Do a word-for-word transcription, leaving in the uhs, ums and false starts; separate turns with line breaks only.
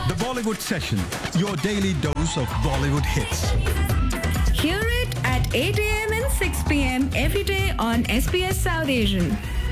The Bollywood Session, your daily dose of Bollywood hits.
Hear it at eight a.m. and six p.m. every day on S B S South Asian.